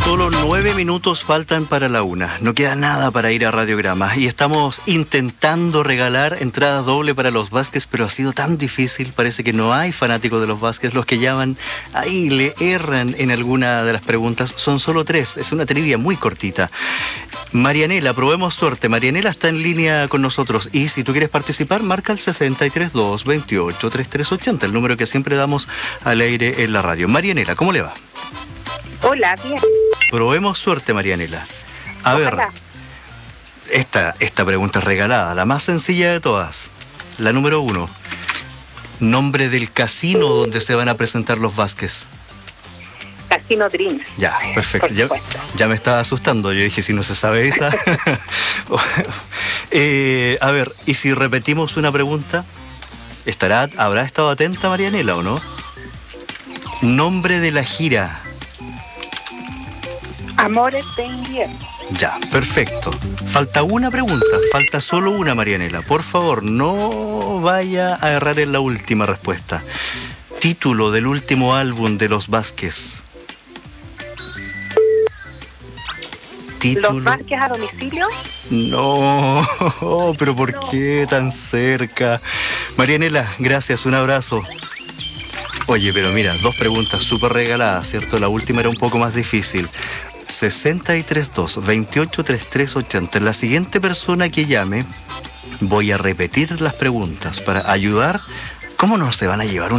Solo 9 minutos faltan para la 1. No queda nada para ir a Radiograma y estamos intentando regalar entrada doble para los Vázquez, pero ha sido tan difícil. Parece que no hay fanáticos de los Vázquez. Los que llaman ahí le erran en alguna de las preguntas. Son solo 3. Es una trivia muy cortita. Marianela, probemos suerte. Marianela está en línea con nosotros y si tú quieres participar, marca el 632-28-3380, el número que siempre damos al aire en la radio. Marianela, ¿cómo le va? Hola, bien. Probemos suerte, Marianela. A ver, esta pregunta es regalada, la más sencilla de todas. La número 1. Nombre del casino donde se van a presentar los Vázquez. Casino Dreams. Ya, perfecto. Ya me estaba asustando. Yo dije, si no se sabe esa. A ver, ¿y si repetimos una pregunta? ¿Habrá estado atenta Marianela o no? Nombre de la gira. Amores de invierno. Ya, perfecto. Falta una pregunta, falta solo una, Marianela. Por favor, no vaya a errar en la última respuesta. Título del último álbum de los Vázquez. ¿Título? ¿Los Vázquez a domicilio? No, pero ¿por qué tan cerca? Marianela, gracias, un abrazo. Oye, pero mira, 2 preguntas súper regaladas, ¿cierto? La última era un poco más difícil. 632-28-3380. La siguiente persona que llame, voy a repetir las preguntas para ayudar. ¿Cómo no se van a llevar